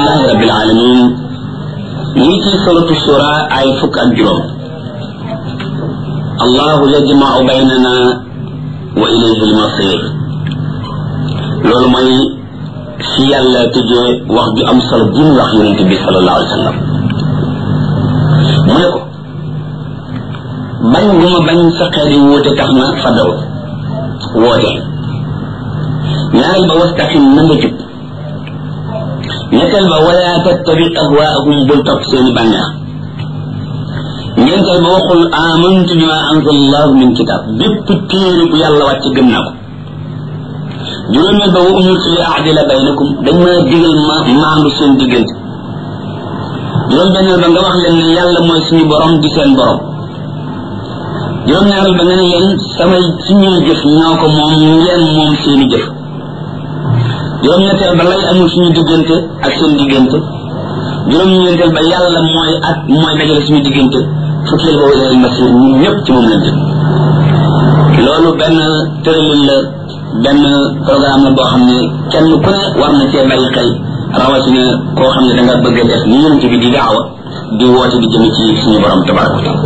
alhamdulillahi rabbil alamin ñi ci suratu shura ay fukk ak juróom allahu yajma'u baynana wa ilayhi al-masir loolu mooy fi yàlla tëjee wax ju am solo ji mu wax yonente bi sallallahu alayhi wa sallam mu ne ko bañ gu ma bañ sa xeet yi wóote tax na fa daw woote ñaareel ba wastaqim na nga jub ñetteel ba wala tattabi ahwaahum bul topp seeni bànneex ñeenteel ba waxul amantu bima anzalallahu min kitab bépp téere bu yàlla wàcc gëm naa ko juróomeel ba wa umirtu li a'dila baynakum dañ ma digal ma maandu seen diggante juróom benneel ba nga wax leen ne yàlla mooy suñu borom di seen borom juróom ñaareel ba nga ne leen samay suñuy jëf ñoo ko moom ngeen moom seeni jëf juróom ñetteel ba lay amul suñu diggante ak seen diggante juróom ñeenteel ba yàlla mooy dajale suñu diggante fukkeel ba ilal masir ñun ñëpp ci moom lañ jëm loolu benn tëralin la benn programme la boo xam ne kenn ku ne war na cee bàyyi xel rawatina koo xam ne da nga bëgg a def ni yonent bi di daawa di woote di jëme ci suñu borom tabaraka wa taala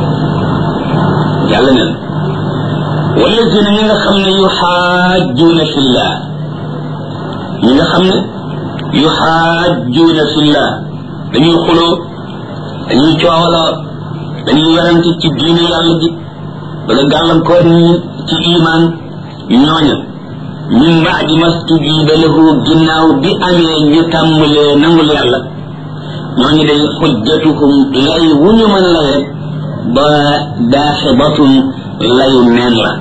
yàlla ne wallazina ñi nga xam ne yuxaajjuuna fillah ñi nga xam ne yuxaajjuuna fillah dañuy xuloo dañuy coowaloo dañuy werante ci diine yàlla ji bëgg a gàllankoor ñi ci iman ñooña min ba'di mastujiba lahu ginnaaw bi amee ñu tàmbalee nangul yàlla ñooñu day xujjatuhum lay wu ñu mën lay rek ba daaxibatun layu neen la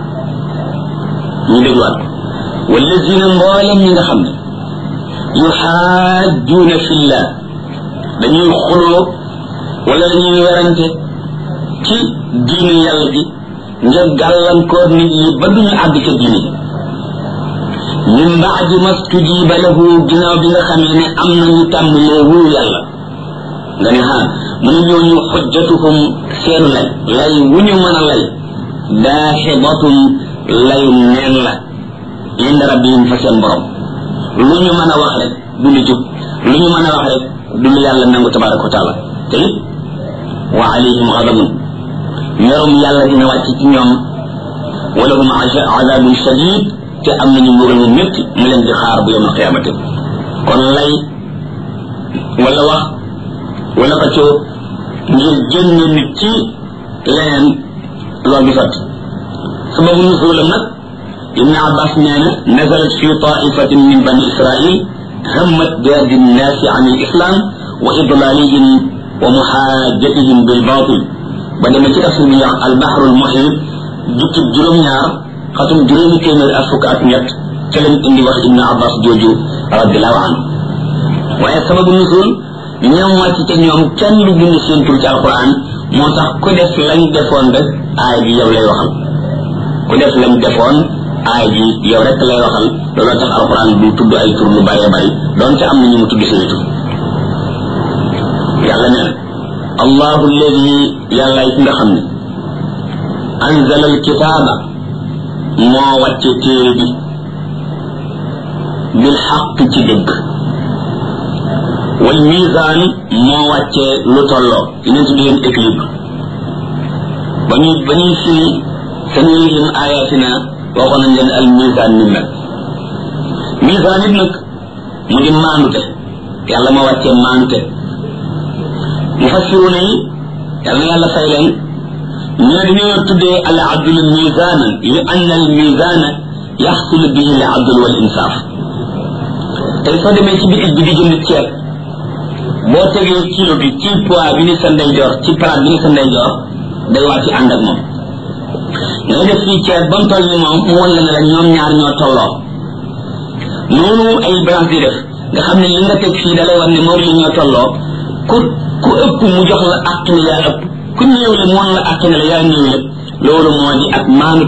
ñu dégluwaat ko wallazina mboolem ñi nga xam ne yuxaajjuuna fillah dañuy xuloo wala dañuy werante ci diine yàlla ji ngir gàllankoor nit ñi ba duñu àgg ca diine ji min ba'di mastujiba lahu ginnaaw bi nga xamee ne am nañu tàmbalee wuyu yàlla nga ne mu ne ñooñu xujjatuhum seenu lay wu ñu mën a lay daaxibatun layu neen la inda rabbihim fa seen borom lu ñu mën a wax rek du lu jub lu ñu mën a wax rek du lu yàlla nangu tabaraka wa taala te it wa alayhim ghadabun merum yàlla dina wàcc ci ñoom wa lahum azabun shadid te am nañu mbugal mu métti mu leen di xaar bu yawmal qiyaamati kon lay wala wax wala xëccoo ngir génne nit ci leneen loolu du sotti sababu nuzulam nag ibn abbas nee na nazalat fi taifatin min bani israil hammat biadi nnaasi an al islam wa idlalihim wa muhajatihim bil batil ba demee ci tafsir bi wax al bahru al muhit jukki juróom-ñaar xatum juróomi téeméer ak fukk ak ñett ca lañ indi wax ibn abbas jooju radiallahu anhu waaye sababu nuzul ñoom wàcc te ñoom kenn lu bind seen tur ci alquran moo tax ku def lañ defoon rek aay bi yow lay waxal ku def lañ defoon aay bi yow rek lay waxal looloo tax alquran du tudd ay tur lu bëree bëri doonte am na ñu mu tudd seen tur yàlla nee na allahu alladi yàlla yi nga xam ne anzala alkitaaba moo wàcce téere bi bil xaq ci dëgg wal misaan moo wàcce lu tolloo dinañ ci leen équilibre ba ñuy firi sanurihim ayatina waxoon nañ leen al misaan ni mel misaan it nag mu di maandute yàlla moo wàcce maandute mufassiruna yi yàlla na yàlla fay leen ñoo dañoo tuddee al adlu misaanan li anna al misaana yaxsulu bihi al adlu wal insaaf tey soo demee ci bitig bi di jënd ceeb boo tegee kilo bi ci poids bi ni sa ndeyjoor ci palaat bi ni sa ndeyjoor day wàcc ànd ak moom nga def fii ceeb ba mu toll ni moom mu wan la ne la ñoom ñaar ñoo tolloo noonu ay balance di def nga xam ne li nga teg fii da lay wan ne moom li ñoo tolloo ku ëpp mu jox la àq ne yaa ëpp ku néew le moon la àq ne la yaa néew le loolu moo di ak maanu